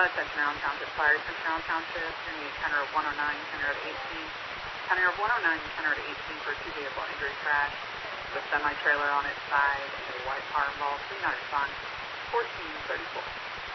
attention Allen Township Fire. Attention Allen Township, you need 10 of 109, 10 of 18. 10 of 109, 10 of 18 for 2 vehicle injury crash with semi-trailer on its side and a white car involved. 3 not respond. 1434.